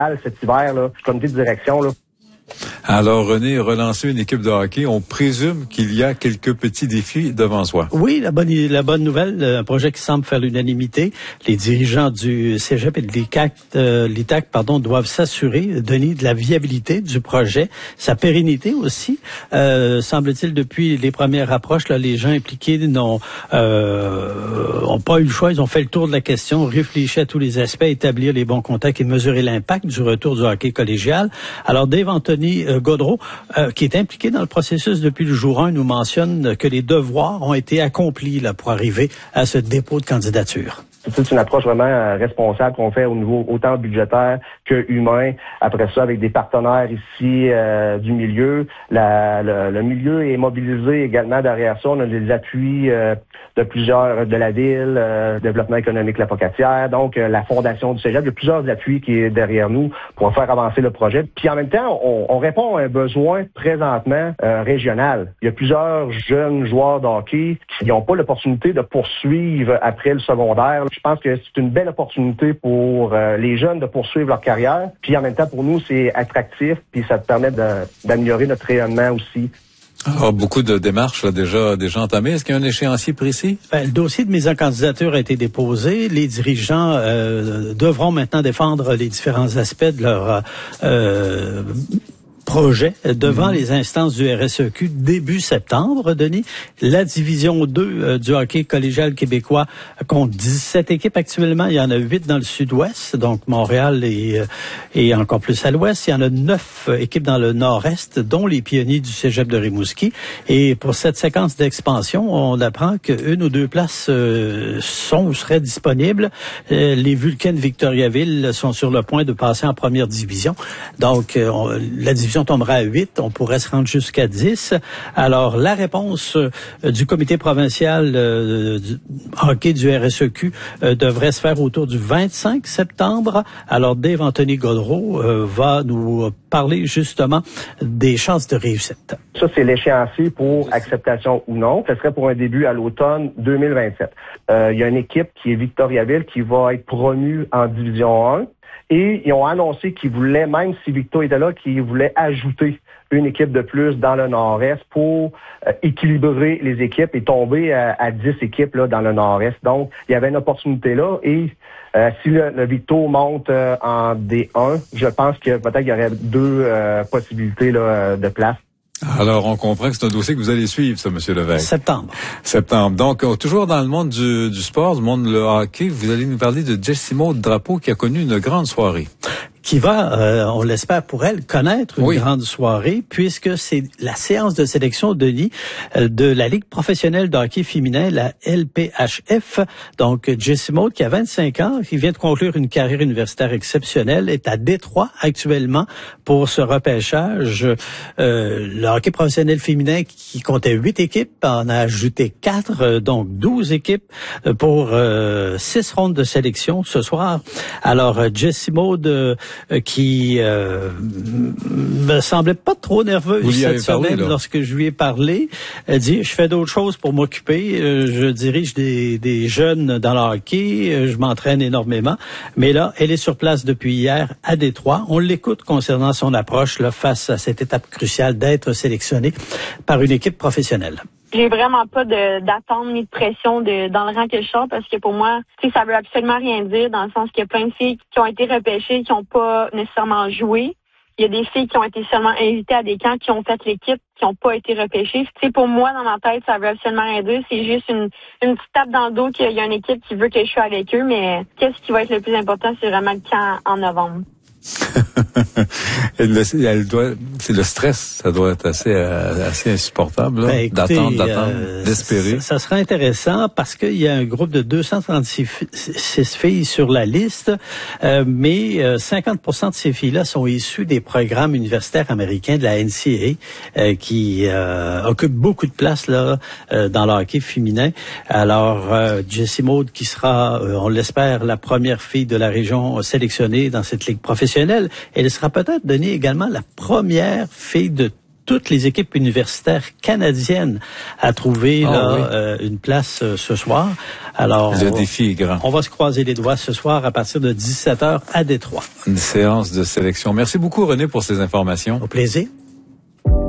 cet hiver, là, le comité de direction, là. Alors, René, relancer une équipe de hockey, on présume qu'il y a quelques petits défis devant soi. Oui, la bonne nouvelle, un projet qui semble faire l'unanimité. Les dirigeants du Cégep et de l'ITAC, doivent s'assurer, Denis, de la viabilité du projet, sa pérennité aussi. Semble-t-il, depuis les premières approches, là, les gens impliqués n'ont pas eu le choix. Ils ont fait le tour de la question, réfléchi à tous les aspects, établir les bons contacts et mesurer l'impact du retour du hockey collégial. Alors, Dave Anthony Gaudreau, qui est impliqué dans le processus depuis le jour 1, nous mentionne que les devoirs ont été accomplis là, pour arriver à ce dépôt de candidature. C'est une approche vraiment responsable qu'on fait au niveau autant budgétaire que humain. Après ça, avec des partenaires ici du milieu. Le milieu est mobilisé également derrière ça. On a des appuis de plusieurs de la ville, développement économique La Pocatière, donc la fondation du Cégep. Il y a plusieurs appuis qui est derrière nous pour faire avancer le projet. Puis en même temps, on répond à un besoin présentement régional. Il y a plusieurs jeunes joueurs de hockey qui n'ont pas l'opportunité de poursuivre après le secondaire. Je pense que c'est une belle opportunité pour les jeunes de poursuivre leur carrière. Puis en même temps, pour nous, c'est attractif. Puis ça te permet d'améliorer notre rayonnement aussi. Alors, beaucoup de démarches là, déjà entamées. Est-ce qu'il y a un échéancier précis? Le dossier de mise en candidature a été déposé. Les dirigeants devront maintenant défendre les différents aspects de leur projet devant les instances du RSEQ début septembre, Denis. La division 2 du hockey collégial québécois compte 17 équipes actuellement. Il y en a 8 dans le sud-ouest, donc Montréal et encore plus à l'ouest. Il y en a 9 équipes dans le nord-est, dont les pionniers du Cégep de Rimouski. Et pour cette séquence d'expansion, on apprend qu'une ou deux places sont ou seraient disponibles. Les Vulcains de Victoriaville sont sur le point de passer en première division. Donc, la division tombera à 8, on pourrait se rendre jusqu'à 10. Alors, la réponse du comité provincial du hockey du RSEQ devrait se faire autour du 25 septembre. Alors, Dave Anthony Gaudreau va nous parler justement des chances de réussite. Ça, c'est l'échéancier pour acceptation ou non. Ce serait pour un début à l'automne 2027. Il y a une équipe qui est Victoriaville qui va être promue en division 1. Et ils ont annoncé qu'ils voulaient, même si Victo était là, qu'ils voulaient ajouter une équipe de plus dans le nord-est pour équilibrer les équipes et tomber à 10 équipes là, dans le nord-est. Donc, il y avait une opportunité là. Et si le Victo monte en D1, je pense que peut-être qu'il y aurait 2 possibilités là, de place. Alors, on comprend que c'est un dossier que vous allez suivre, ça, M. Levesque. Septembre. Donc, toujours dans le monde du sport, du monde du hockey, vous allez nous parler de Jessimo Drapeau qui a connu une grande soirée. Qui va, on l'espère pour elle, connaître une grande soirée, puisque c'est la séance de sélection, Denis, de la Ligue professionnelle de hockey féminin, la LPHF. Donc, Jessie Maud, qui a 25 ans, qui vient de conclure une carrière universitaire exceptionnelle, est à Détroit actuellement pour ce repêchage. Le hockey professionnel féminin, qui comptait 8 équipes, en a ajouté 4, donc 12 équipes pour 6 rondes de sélection ce soir. Alors, Jessie Maud, qui me semblait pas trop nerveuse cette semaine lorsque je lui ai parlé. Elle dit, je fais d'autres choses pour m'occuper. Je dirige des jeunes dans le hockey. Je m'entraîne énormément. Mais là, elle est sur place depuis hier à Détroit. On l'écoute concernant son approche là, face à cette étape cruciale d'être sélectionnée par une équipe professionnelle. J'ai vraiment pas d'attente ni de pression dans le rang que je sors parce que pour moi, ça veut absolument rien dire dans le sens qu'il y a plein de filles qui ont été repêchées, qui n'ont pas nécessairement joué. Il y a des filles qui ont été seulement invitées à des camps, qui ont fait l'équipe, qui n'ont pas été repêchées. Pour moi, dans ma tête, ça veut absolument rien dire. C'est juste une petite tape dans le dos qu'il y a une équipe qui veut que je sois avec eux, mais qu'est-ce qui va être le plus important, c'est vraiment le camp en novembre. C'est le stress, ça doit être assez insupportable là, d'attendre, d'espérer. Ça sera intéressant parce qu'il y a un groupe de 236 filles sur la liste, mais 50% de ces filles-là sont issues des programmes universitaires américains de la NCAA qui occupent beaucoup de place là dans le hockey féminin. Alors Jessie Maud qui sera, on l'espère, la première fille de la région sélectionnée dans cette ligue professionnelle. Elle sera peut-être donnée également la première fille de toutes les équipes universitaires canadiennes à trouver une place ce soir. Alors, le défi est grand. On va se croiser les doigts ce soir à partir de 17h à Détroit. Une séance de sélection. Merci beaucoup, René, pour ces informations. Au plaisir.